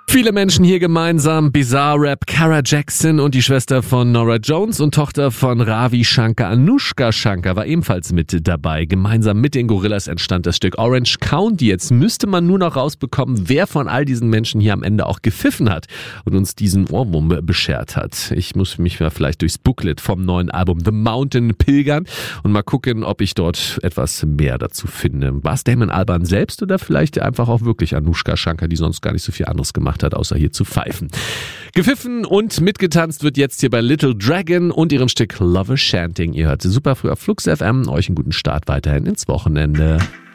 Viele Menschen hier gemeinsam. Bizarre Rap, Cara Jackson und die Schwester von Norah Jones und Tochter von Ravi Shankar, Anushka Shankar, war ebenfalls mit dabei. Gemeinsam mit den Gorillas entstand das Stück Orange County. Jetzt müsste man nur noch rausbekommen, wer von all diesen Menschen hier am Ende auch gepfiffen hat und uns diesen Ohrwurm beschert hat. Ich muss mich mal vielleicht durchs Booklet vom neuen Album The Mountain pilgern und mal gucken, ob ich dort etwas mehr dazu finde. War es Damon Albarn selbst oder vielleicht einfach auch wirklich Anushka Shankar, die sonst gar nicht so viel anderes gemacht hat, außer hier zu pfeifen. Gepfiffen und mitgetanzt wird jetzt hier bei Little Dragon und ihrem Stück Love a Chanting. Ihr hört super früh auf Flux FM. Euch einen guten Start weiterhin ins Wochenende.